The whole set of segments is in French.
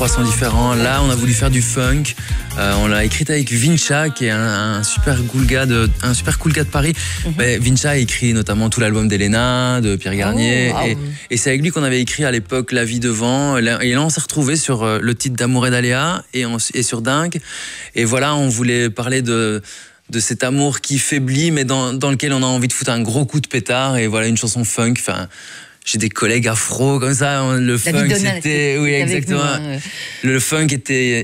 3 sons différents. Là, on a voulu faire du funk. On l'a écrite avec Vincha, qui est un super cool gars de Paris. Vincha a écrit notamment tout l'album d'Elena, de Pierre Garnier. Et c'est avec lui qu'on avait écrit à l'époque La vie devant. Et là, on s'est retrouvés sur le titre d'Amour et d'Aléa et sur Dingue. Et voilà, on voulait parler de cet amour qui faiblit, mais dans lequel on a envie de foutre un gros coup de pétard. Et voilà, une chanson funk. Enfin, j'ai des collègues afro comme ça. Le funk, c'était... Oui, exactement. Le funk était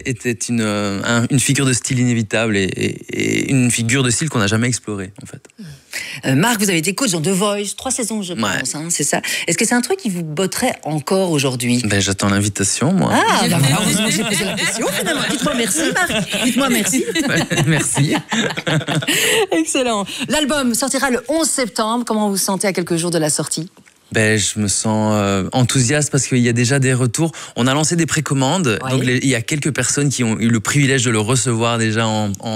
une figure de style inévitable et une figure de style qu'on n'a jamais explorée, en fait. Marc, vous avez été coach dans The Voice, 3 saisons, je pense, hein, c'est ça. Est-ce que c'est un truc qui vous botterait encore aujourd'hui? J'attends l'invitation, moi. Heureusement, j'ai posé la question, finalement. Dites-moi merci, Marc. Dites-moi merci. Merci. Excellent. L'album sortira le 11 septembre. Comment vous vous sentez à quelques jours de la sortie? Je me sens enthousiaste parce qu'il y a déjà des retours. On a lancé des précommandes, donc il y a quelques personnes qui ont eu le privilège de le recevoir déjà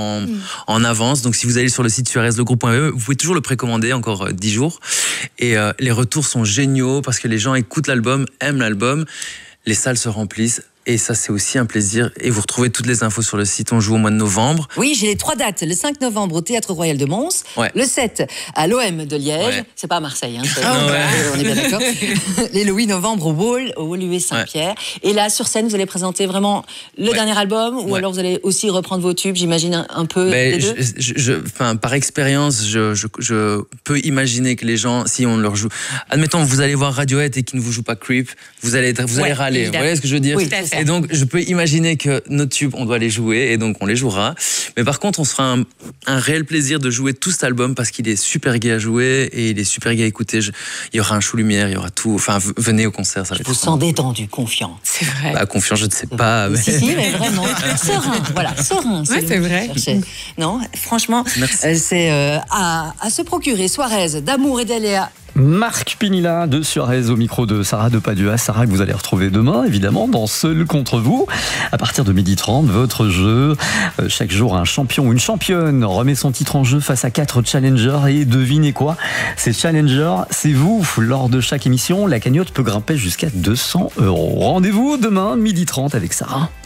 en avance. Donc si vous allez sur le site suarezlegroupe.be, vous pouvez toujours le précommander, encore 10 jours. Et les retours sont géniaux parce que les gens écoutent l'album, aiment l'album, les salles se remplissent. Et ça, c'est aussi un plaisir. Et vous retrouvez toutes les infos sur le site. On joue au mois de novembre. Oui, j'ai les 3 dates. Le 5 novembre au Théâtre Royal de Mons. Le 7 à l'OM de Liège. C'est pas à Marseille. Hein, on est bien d'accord. Et le 8 novembre au Wall UV Saint-Pierre. Et là, sur scène, vous allez présenter vraiment le dernier album ou alors vous allez aussi reprendre vos tubes, j'imagine un peu les deux. Par expérience, je peux imaginer que les gens, si on leur joue... Admettons, vous allez voir Radiohead et qu'ils ne vous jouent pas Creep, vous allez râler. Évidemment. Vous voyez ce que je veux dire? Et donc, je peux imaginer que nos tubes, on doit les jouer, et donc on les jouera. Mais par contre, on se fera un réel plaisir de jouer tout cet album parce qu'il est super gai à jouer et il est super gai à écouter. Il y aura un show lumière, il y aura tout. Enfin, venez au concert. Ça je vous sens détendu, confiant. C'est vrai. Confiant, je ne sais pas. Mais... Si, mais vraiment. Serein, voilà, serein. C'est vrai. Non, franchement, c'est à se procurer. Suarez, d'Amour et d'Aléa. Marc Pinilla de Suarez au micro de Sarah de Padua. Sarah que vous allez retrouver demain, évidemment, dans Seul contre vous. À partir de 12h30, votre jeu. Chaque jour, un champion ou une championne remet son titre en jeu face à 4 challengers. Et devinez quoi? Ces challengers, c'est vous. Lors de chaque émission, la cagnotte peut grimper jusqu'à 200 €. Rendez-vous demain, 12h30 avec Sarah.